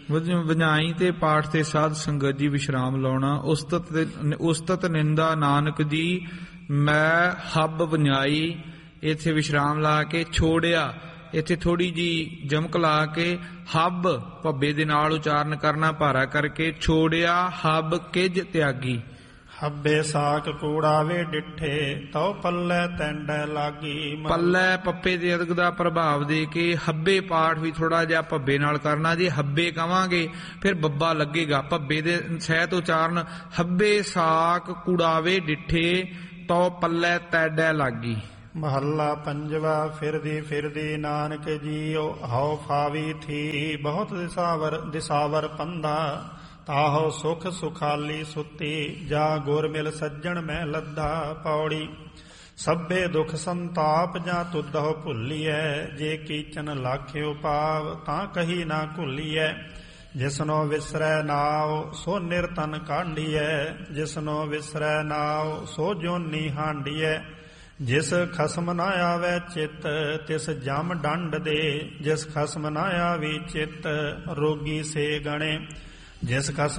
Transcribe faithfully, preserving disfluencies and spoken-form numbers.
ਵੰਝਾਈ ਤੇ ਪਾਠ ਤੇ ਸਾਧ ਸੰਗਤ ਜੀ ਵਿਸ਼ਰਾਮ ਲਾਉਣਾ। ਉਸਤਤ ਉਸਤਤ ਨਿੰਦਾ ਨਾਨਕ ਜੀ ਮੈਂ ਹੱਬ ਵੰਝਾਈ, ਇੱਥੇ ਵਿਸ਼ਰਾਮ ਲਾ ਕੇ ਛੋੜਿਆ, ਇੱਥੇ ਥੋੜੀ ਜੀ ਜਮਕ ਲਾ ਕੇ ਹੱਬ ਭੱਬੇ ਦੇ ਨਾਲ ਉਚਾਰਨ ਕਰਨਾ ਭਾਰਾ ਕਰਕੇ, ਛੋੜਿਆ ਹੱਬ ਕਿਜ ਤਿਆਗੀ। ਹੱਬੇ ਸਾਕ ਕੂੜਾਵੇ ਡਿੱਠੇ ਤਉ ਪੱਲੇ ਤੈਂਡੈ ਲਾਗੀ। ਪੱਲੇ ਪੱਪੇ ਦੇ ਅਦਗ ਦਾ ਪ੍ਰਭਾਵ ਦੇ ਕੇ ਹੱਬੇ ਪਾਠ ਵੀ ਥੋੜਾ ਜਿਹਾ ਭੱਬੇ ਨਾਲ ਕਰਨਾ। ਜੇ ਹੱਬੇ ਕਵਾਂਗੇ ਫਿਰ ਬੱਬਾ ਲੱਗੇਗਾ। ਭੱਬੇ ਦੇ ਸਹਿਤ ਉਚਾਰਨ ਹੱਬੇ ਸਾਕ ਕੂੜਾਵੇ ਡਿੱਠੇ ਤਉ ਪੱਲੇ ਤੈਂਡੈ ਲਾਗੀ। ਮਹੱਲਾ ਪੰਜਵਾ। ਫਿਰਦੀ ਫਿਰਦੀ ਨਾਨਕ ਜੀਓ ਹਉ ਫਾਵੀ ਥੀ, ਬਹੁਤ ਦਿਸਾਵਰ ਦਿਸਾਵਰ ਪੰਧਾ ਤਾਹੋ ਸੁਖ ਸੁਖਾਲੀ ਸੁਤੀ, ਜਾ ਗੁਰ ਮਿਲ ਸੱਜਣ ਮੈਂ ਲੱਧਾ। ਪੌੜੀ। ਸਭੇ ਦੁਖ ਸੰਤਾਪ ਜਾਂ ਤੁਧਹੁ ਭੁੱਲੀਐ, ਜੇ ਕੀਚਨ ਲਾਖਿਓ ਪਾਵ ਤਾਂ ਕਹੀ ਨਾ ਭੁੱਲੀਐ। ਜਿਸਨੋ ਵਿਸਰੈ ਨਾਉ ਸੋ ਨਿਰਤਨ ਕਾਂਡੀਐ, ਜਿਸਨੋ ਵਿਸਰੈ ਨਾਉ ਸੋ ਜੋਨੀ ਹਾਂਡੀਐ। ਜਿਸ ਖਸਮ ਨਾ ਆਵੈ ਚਿੱਤ ਤਿਸ ਜਮ ਡੰਡ ਦੇ, ਜਿਸ ਖਸਮ ਨਾ ਆਵੀ ਚਿੱਤ ਰੋਗੀ ਸੇ ਗਣੇ। ਜਿਸ ਖਸਮ